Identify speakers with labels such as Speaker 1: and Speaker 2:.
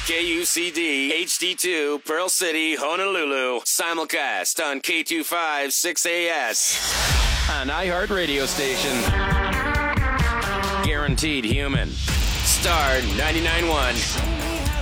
Speaker 1: KUCD HD2 Pearl City, Honolulu. Simulcast on K256AS. An iHeartRadio station. Guaranteed human. Star 99.1.